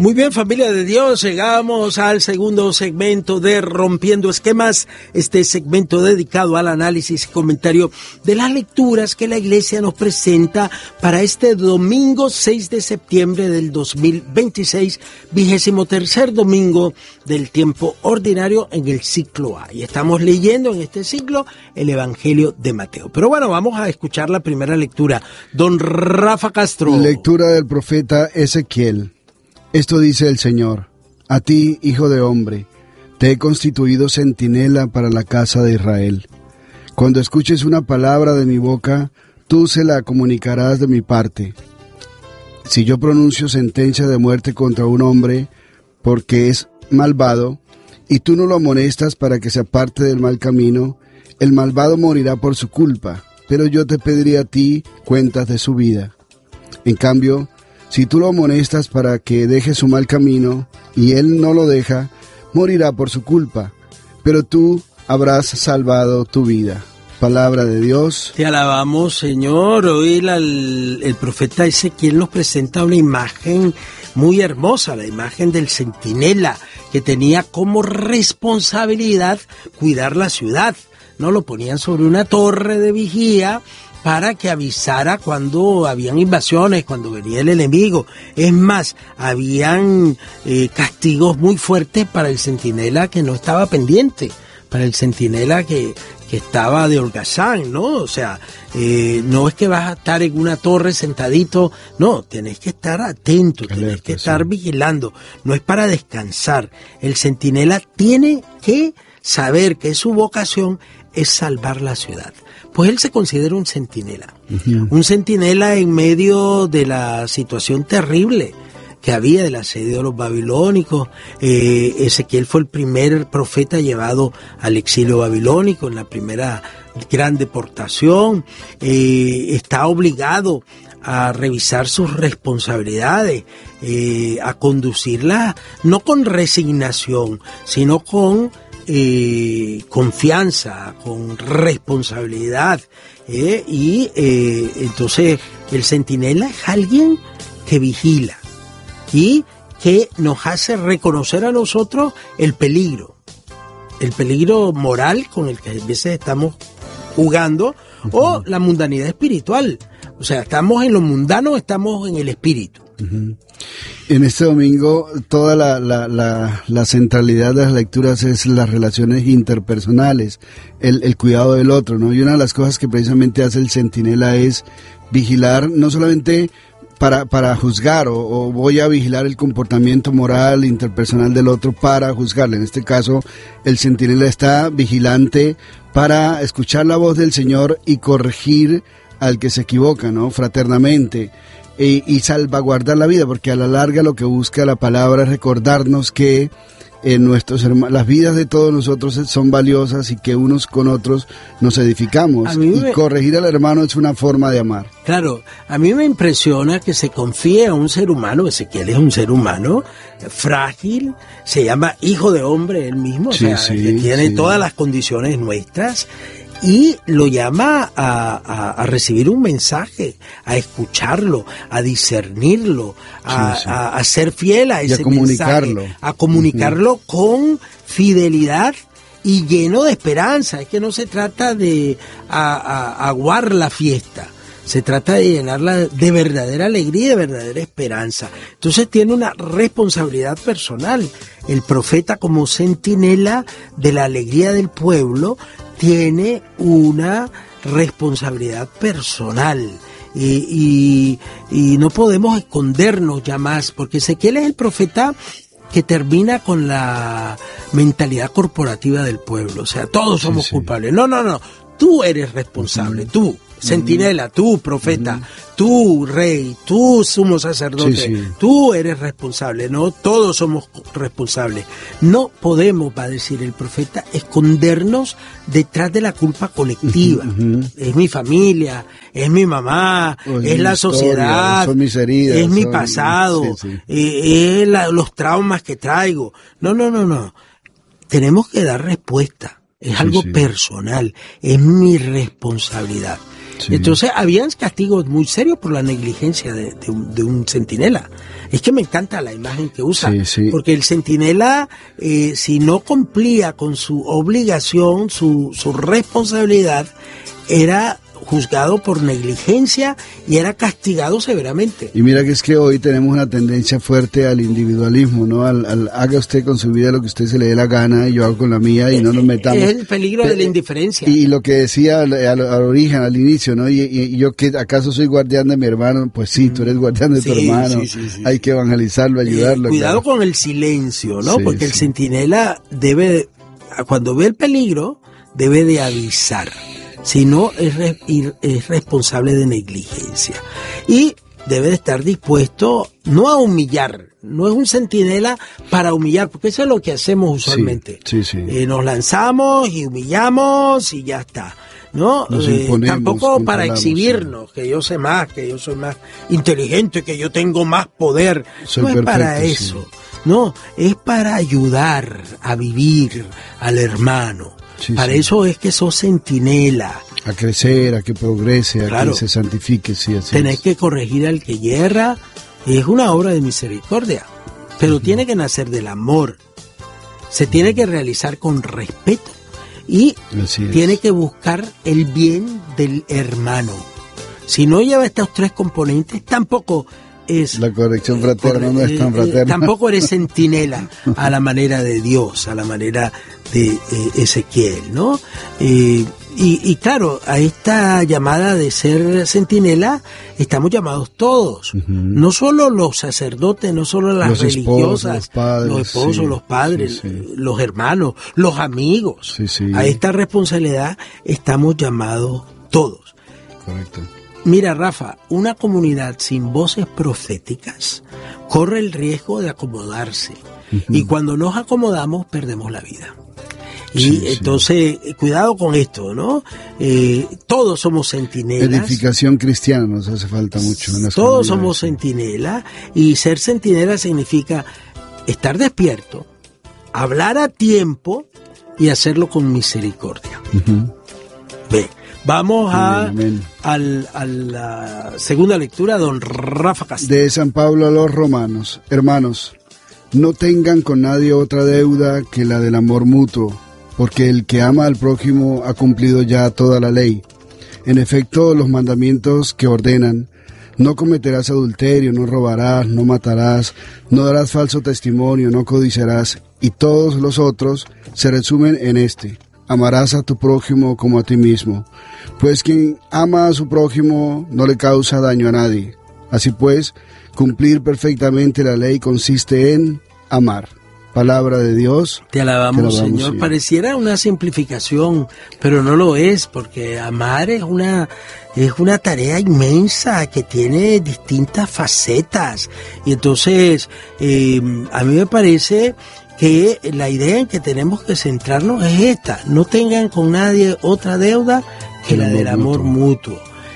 Muy bien, familia de Dios, llegamos al segundo segmento de Rompiendo Esquemas, este segmento dedicado al análisis y comentario de las lecturas que la Iglesia nos presenta para este domingo 6 de septiembre del 2026, 23º domingo del tiempo ordinario en el ciclo A. Y estamos leyendo en este ciclo el Evangelio de Mateo. Pero bueno, vamos a escuchar la primera lectura. Don Rafa Castro. Lectura del profeta Ezequiel. Esto dice el Señor: a ti, hijo de hombre, te he constituido centinela para la casa de Israel. Cuando escuches una palabra de mi boca, tú se la comunicarás de mi parte. Si yo pronuncio sentencia de muerte contra un hombre porque es malvado, y tú no lo amonestas para que se aparte del mal camino, el malvado morirá por su culpa, pero yo te pediré a ti cuentas de su vida. En cambio, si tú lo amonestas para que deje su mal camino, y él no lo deja, morirá por su culpa, pero tú habrás salvado tu vida. Palabra de Dios. Te alabamos, Señor. Hoy el profeta Ezequiel nos presenta una imagen muy hermosa, la imagen del centinela, que tenía como responsabilidad cuidar la ciudad. No lo ponían sobre una torre de vigía para que avisara cuando habían invasiones, cuando venía el enemigo. Es más, habían castigos muy fuertes para el centinela que no estaba pendiente, para el centinela que estaba de holgazán, ¿no? O sea, no es que vas a estar en una torre sentadito, no, tenés que estar atento, tenés que estar vigilando, no es para descansar. El centinela tiene que saber que su vocación es salvar la ciudad. Pues él se considera un centinela. Uh-huh. Un centinela en medio de la situación terrible que había del asedio de los babilónicos. Ezequiel fue el primer profeta llevado al exilio babilónico en la primera gran deportación. Está obligado a revisar sus responsabilidades, a conducirlas no con resignación, sino con confianza, con responsabilidad, y entonces el centinela es alguien que vigila y que nos hace reconocer a nosotros el peligro moral con el que a veces estamos jugando, uh-huh, o la mundanidad espiritual. O sea, estamos en lo mundano, estamos en el espíritu. Uh-huh. En este domingo toda la centralidad de las lecturas es las relaciones interpersonales, el cuidado del otro, ¿no? Y una de las cosas que precisamente hace el centinela es vigilar, no solamente para juzgar o voy a vigilar el comportamiento moral interpersonal del otro para juzgarle. En este caso, el centinela está vigilante para escuchar la voz del Señor y corregir al que se equivoca, ¿no? Fraternamente. Y salvaguardar la vida, porque a la larga lo que busca la palabra es recordarnos que las vidas de todos nosotros son valiosas y que unos con otros nos edificamos, y corregir al hermano es una forma de amar. Claro, a mí me impresiona que se confíe a un ser humano. Ezequiel es un ser humano frágil, se llama hijo de hombre él mismo, sí, o sea, que tiene todas las condiciones nuestras, y lo llama a recibir un mensaje, a escucharlo, a discernirlo, a ser fiel a ese mensaje, a comunicarlo, uh-huh, con fidelidad y lleno de esperanza. Es que no se trata de aguar la fiesta, se trata de llenarla de verdadera alegría y de verdadera esperanza. Entonces tiene una responsabilidad personal. El profeta, como centinela de la alegría del pueblo, tiene una responsabilidad personal. Y no podemos escondernos ya más, porque Ezequiel es el profeta que termina con la mentalidad corporativa del pueblo. O sea, todos somos culpables. No, tú eres responsable, tú, centinela, tú, profeta, tú, rey, tú, sumo sacerdote, tú eres responsable. No, todos somos responsables. No podemos, va a decir el profeta, escondernos detrás de la culpa colectiva. Es mi familia, es mi mamá, es la sociedad, son mis heridas, es mi pasado, es los traumas que traigo. No. Tenemos que dar respuesta. Es algo personal, es mi responsabilidad. Sí. Entonces habían castigos muy serios por la negligencia de un centinela. Es que me encanta la imagen que usa, porque el centinela, si no cumplía con su obligación, su responsabilidad, era juzgado por negligencia y era castigado severamente. Y mira que es que hoy tenemos una tendencia fuerte al individualismo, ¿no? Al haga usted con su vida lo que usted se le dé la gana y yo hago con la mía y no nos metamos. Es el peligro de la indiferencia. Y lo que decía al origen, al inicio, ¿no? Y yo, que ¿acaso soy guardián de mi hermano? Pues sí, tú eres guardián de tu hermano. Sí. Hay que evangelizarlo, ayudarlo. Cuidado con el silencio, ¿no? Porque el centinela cuando ve el peligro, debe de avisar. Si no, es responsable de negligencia. Y debe de estar dispuesto no a humillar, no es un centinela para humillar, porque eso es lo que hacemos usualmente. Sí. Nos lanzamos y humillamos y ya está, ¿no? Tampoco para exhibirnos, que yo sé más, que yo soy más inteligente, que yo tengo más poder. No es para eso, no, es para ayudar a vivir al hermano. Para eso es que sos centinela. A crecer, a que progrese, a que se santifique. Sí, así tenés que corregir al que yerra. Es una obra de misericordia. Pero tiene que nacer del amor. Se tiene que realizar con respeto. Y tiene que buscar el bien del hermano. Si no lleva estos tres componentes, tampoco es... La corrección fraterna no es tan fraterna. Tampoco eres centinela a la manera de Dios, a la manera de Ezequiel, ¿no? Y claro, a esta llamada de ser centinela estamos llamados todos, no solo los sacerdotes, no solo las religiosas, los esposos, los padres, los hermanos, los amigos. A esta responsabilidad estamos llamados todos. Correcto. Mira, Rafa, una comunidad sin voces proféticas corre el riesgo de acomodarse. Y cuando nos acomodamos, perdemos la vida. Y entonces, cuidado con esto, ¿no? Todos somos centinelas. Edificación cristiana nos hace falta mucho. Todos somos centinelas, y ser centinela significa estar despierto, hablar a tiempo y hacerlo con misericordia. Ve. Vamos a la segunda lectura, don Rafa Castillo. De San Pablo a los Romanos. Hermanos, no tengan con nadie otra deuda que la del amor mutuo, porque el que ama al prójimo ha cumplido ya toda la ley. En efecto, los mandamientos que ordenan: no cometerás adulterio, no robarás, no matarás, no darás falso testimonio, no codiciarás, y todos los otros se resumen en este: amarás a tu prójimo como a ti mismo. Pues quien ama a su prójimo no le causa daño a nadie. Así pues, cumplir perfectamente la ley consiste en amar. Palabra de Dios. Te alabamos, Señor. Pareciera una simplificación, pero no lo es, porque amar es una tarea inmensa que tiene distintas facetas. Y entonces, a mí me parece que la idea en que tenemos que centrarnos es esta: no tengan con nadie otra deuda que la del amor mutuo.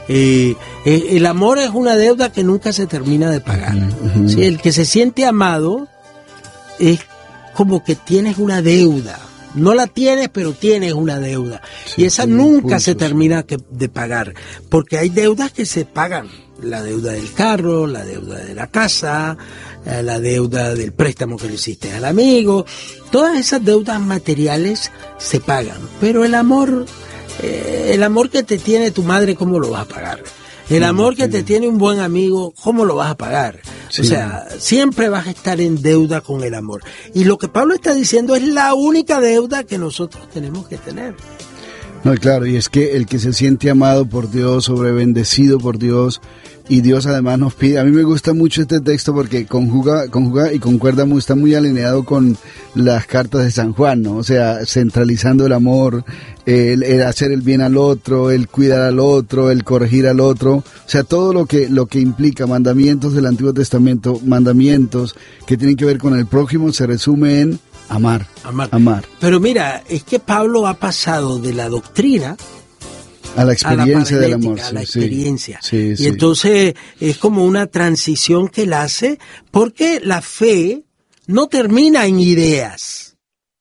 El amor es una deuda que nunca se termina de pagar. ¿Sí? El que se siente amado es como que tienes una deuda. No la tienes, pero tienes una deuda. Y esa nunca se termina de pagar, porque hay deudas que se pagan. La deuda del carro, la deuda de la casa, la deuda del préstamo que le hiciste al amigo. Todas esas deudas materiales se pagan, pero el amor que te tiene tu madre, ¿cómo lo vas a pagar? El amor que te tiene un buen amigo, ¿cómo lo vas a pagar? O sea, siempre vas a estar en deuda con el amor. Y lo que Pablo está diciendo es la única deuda que nosotros tenemos que tener. No, claro, y es que el que se siente amado por Dios, sobrebendecido por Dios, y Dios además nos pide. A mí me gusta mucho este texto porque conjuga y concuerda está muy alineado con las cartas de San Juan, ¿no? O sea, centralizando el amor, el hacer el bien al otro, el cuidar al otro, el corregir al otro. O sea, todo lo que implica mandamientos del Antiguo Testamento, mandamientos que tienen que ver con el prójimo, se resume en amar. Pero mira, es que Pablo ha pasado de la doctrina a la experiencia del amor. A la experiencia. Y entonces es como una transición que él hace, porque la fe no termina en ideas.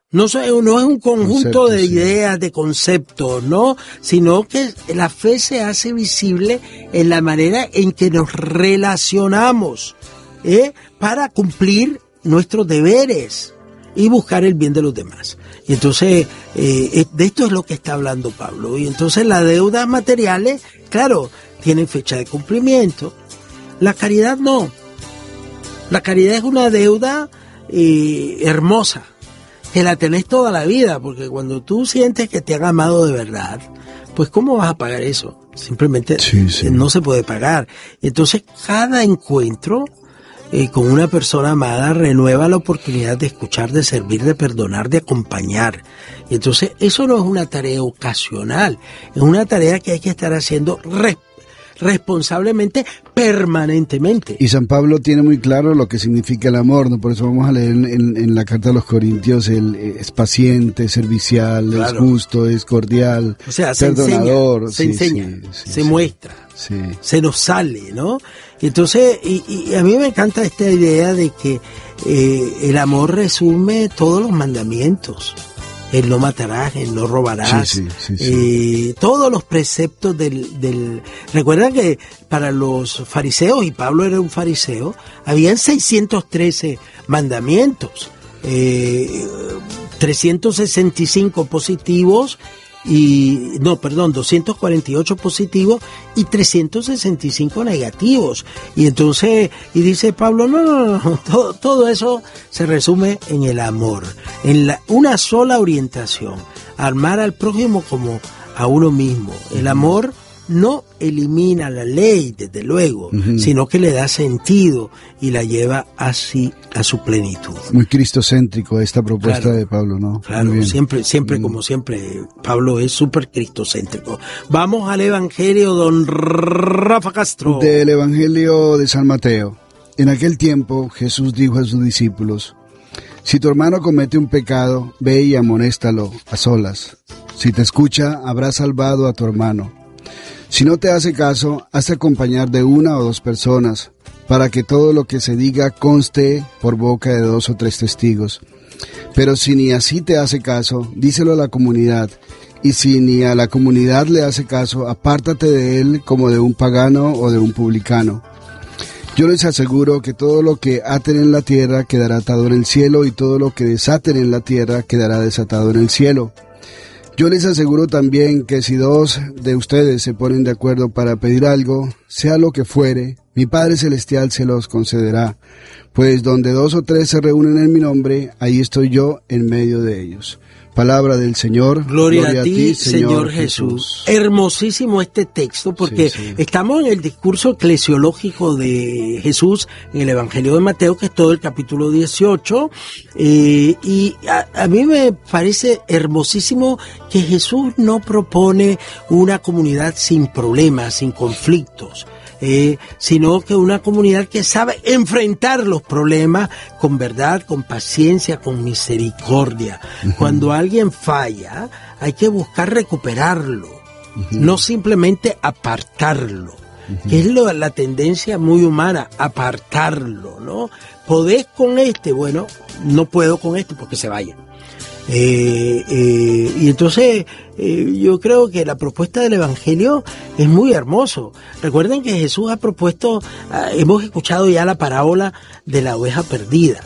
No es un conjunto de ideas, de conceptos, ¿no? Sino que la fe se hace visible en la manera en que nos relacionamos, para cumplir nuestros deberes y buscar el bien de los demás. Y entonces, de esto es lo que está hablando Pablo. Y entonces las deudas materiales, claro, tienen fecha de cumplimiento. La caridad no. La caridad es una deuda hermosa, que la tenés toda la vida, porque cuando tú sientes que te han amado de verdad, pues ¿cómo vas a pagar eso? Simplemente no se puede pagar. Entonces cada encuentro con una persona amada renueva la oportunidad de escuchar, de servir, de perdonar, de acompañar. Y entonces eso no es una tarea ocasional, es una tarea que hay que estar haciendo responsablemente, permanentemente. Y San Pablo tiene muy claro lo que significa el amor, ¿no? Por eso vamos a leer en la carta a los Corintios, es paciente, es servicial, es justo, es cordial, o sea, perdonador. Se enseña, se muestra, se nos sale, ¿no? Entonces, y a mí me encanta esta idea de que el amor resume todos los mandamientos. El no matarás, el no robarás, todos los preceptos del... Recuerdan que para los fariseos, y Pablo era un fariseo, habían 613 mandamientos, 365 positivos, 248 positivos y 365 negativos. Y entonces, y dice Pablo, no, todo eso se resume en el amor, en una sola orientación, amar al prójimo como a uno mismo. El amor no elimina la ley, desde luego, sino que le da sentido y la lleva así a su plenitud. Muy cristocéntrico esta propuesta de Pablo, ¿no? Claro, siempre como siempre, Pablo es súper cristocéntrico. Vamos al Evangelio, don Rafa Castro. Del Evangelio de San Mateo. En aquel tiempo Jesús dijo a sus discípulos: si tu hermano comete un pecado, ve y amonéstalo a solas. Si te escucha, habrás salvado a tu hermano. Si no te hace caso, hazte acompañar de 1 o 2 personas, para que todo lo que se diga conste por boca de 2 o 3 testigos. Pero si ni así te hace caso, díselo a la comunidad, y si ni a la comunidad le hace caso, apártate de él como de un pagano o de un publicano. Yo les aseguro que todo lo que aten en la tierra quedará atado en el cielo, y todo lo que desaten en la tierra quedará desatado en el cielo. Yo les aseguro también que si 2 de ustedes se ponen de acuerdo para pedir algo, sea lo que fuere, mi Padre Celestial se los concederá. Pues donde 2 o 3 se reúnen en mi nombre, ahí estoy yo en medio de ellos. Palabra del Señor. Gloria a ti, Señor Jesús. Hermosísimo este texto, porque estamos en el discurso eclesiológico de Jesús en el Evangelio de Mateo, que es todo el capítulo 18, y a mí me parece hermosísimo que Jesús no propone una comunidad sin problemas, sin conflictos, sino que una comunidad que sabe enfrentar los problemas con verdad, con paciencia, con misericordia. Cuando alguien falla, hay que buscar recuperarlo, no simplemente apartarlo, que es la tendencia muy humana, apartarlo, ¿no? ¿Podés con este? Bueno, no puedo con este porque se vaya. Y entonces yo creo que la propuesta del Evangelio es muy hermoso. Recuerden que Jesús ha propuesto, hemos escuchado ya la parábola de la oveja perdida,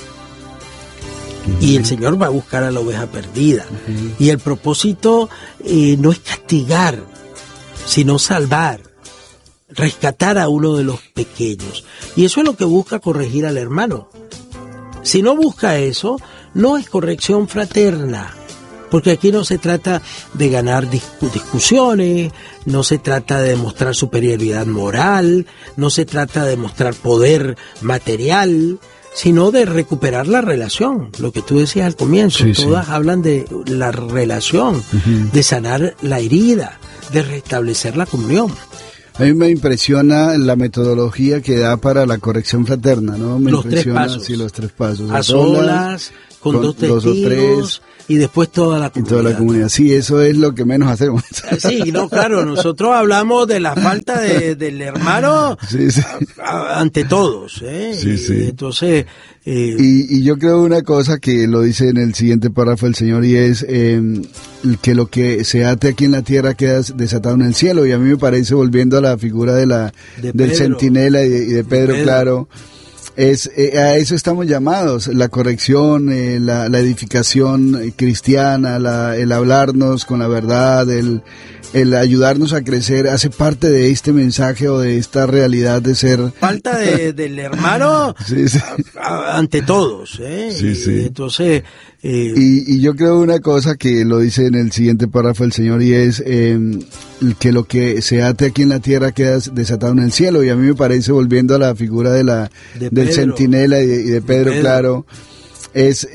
y el Señor va a buscar a la oveja perdida, y el propósito no es castigar, sino salvar, rescatar a uno de los pequeños, y eso es lo que busca corregir al hermano. Si no busca eso, no es corrección fraterna, porque aquí no se trata de ganar discusiones, no se trata de demostrar superioridad moral, no se trata de demostrar poder material, sino de recuperar la relación, lo que tú decías al comienzo. Todas hablan de la relación, de sanar la herida, de restablecer la comunión. A mí me impresiona la metodología que da para la corrección fraterna, ¿no? Me los impresiona, 3 pasos. Sí, los 3 pasos. A solas, con dos testigos, 2 o 3, y después toda la comunidad. Sí, eso es lo que menos hacemos. Sí, no, claro, nosotros hablamos de la falta del hermano ante todos, ¿eh? Sí. Entonces... Y yo creo una cosa que lo dice en el siguiente párrafo el Señor, y es que lo que se ate aquí en la tierra queda desatado en el cielo. Y a mí me parece, volviendo a la figura del centinela y de Pedro, claro, a eso estamos llamados: la corrección, la edificación cristiana, el hablarnos con la verdad, el ayudarnos a crecer, hace parte de este mensaje o de esta realidad de ser... Falta del hermano ante todos, ¿eh? Sí. Entonces... Y yo creo una cosa que lo dice en el siguiente párrafo el Señor, y es que lo que se ate aquí en la tierra queda desatado en el cielo. Y a mí me parece, volviendo a la figura del centinela y de Pedro, claro,